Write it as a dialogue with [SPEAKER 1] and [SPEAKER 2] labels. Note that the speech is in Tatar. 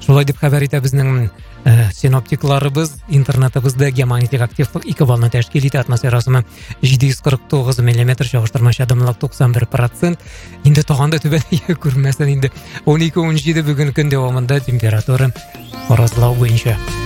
[SPEAKER 1] Шулай дип хәбәр итә безнең синоптикларыбыз. Интернетыбызда геомагнитик активлык 2 балны тәшкил итә, атмосферасы 749 мм, чагыштырмача дымлык 91%. Инде тагында түбән күрмәсән инде 12-17 бүген көн дәвамында температура фаразлау буенча.